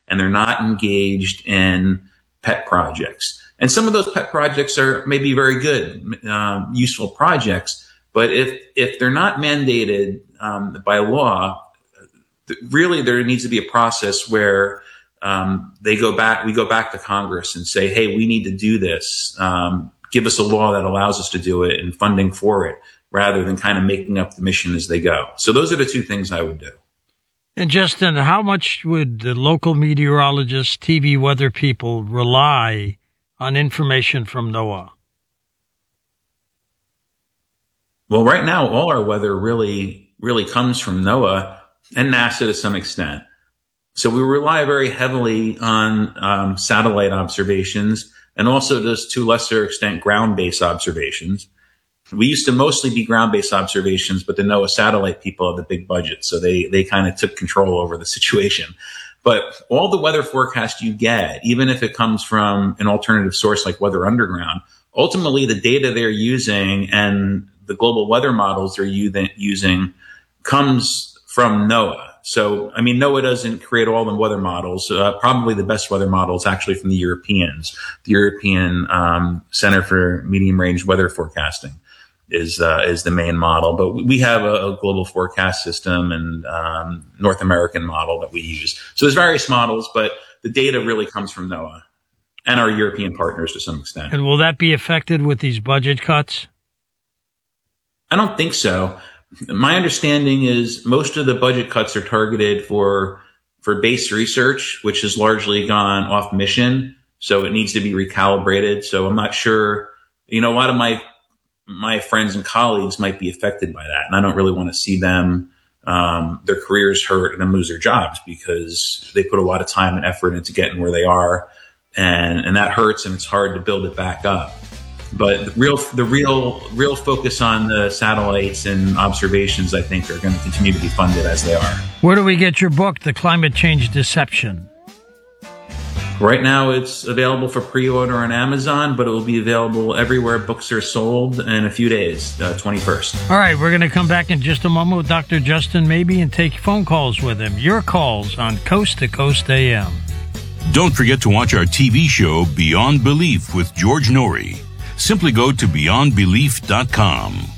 and they're not engaged in pet projects. And some of those pet projects are maybe very good, useful projects, but if they're not mandated by law, really there needs to be a process where we go back to Congress and say, hey, we need to do this. Give us a law that allows us to do it and funding for it, rather than kind of making up the mission as they go. So those are the two things I would do. And Justin, how much would the local meteorologists, TV weather people rely on information from NOAA? Well, right now, all our weather really comes from NOAA and NASA to some extent. So we rely very heavily on satellite observations, and also to a lesser extent ground-based observations. We used to mostly be ground-based observations, but the NOAA satellite people have the big budget, so they kind of took control over the situation. But all the weather forecast you get, even if it comes from an alternative source like Weather Underground, ultimately the data they're using and the global weather models they're using comes from NOAA. So, I mean, NOAA doesn't create all the weather models. Probably the best weather models actually from the Europeans. The European Center for Medium Range Weather Forecasting is the main model. But we have a global forecast system and North American model that we use. So there's various models, but the data really comes from NOAA and our European partners to some extent. And will that be affected with these budget cuts? I don't think so. My understanding is most of the budget cuts are targeted for base research, which has largely gone off mission. So it needs to be recalibrated. So I'm not sure, a lot of my friends and colleagues might be affected by that. And I don't really want to see them, their careers hurt and them lose their jobs, because they put a lot of time and effort into getting where they are. And that hurts, and it's hard to build it back up. But the real focus on the satellites and observations, I think, are going to continue to be funded as they are. Where do we get your book, The Climate Change Deception? Right now, it's available for pre-order on Amazon, but it will be available everywhere books are sold in a few days, 21st. All right, we're going to come back in just a moment with Dr. Justin Mabey and take phone calls with him. Your calls on Coast to Coast AM. Don't forget to watch our TV show, Beyond Belief, with George Norrie. Simply go to beyondbelief.com.